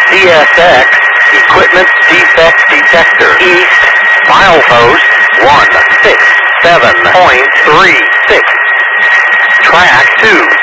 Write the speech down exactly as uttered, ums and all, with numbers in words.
C S X, Equipment Defect Detector. East, milepost one six seven point three six. Track two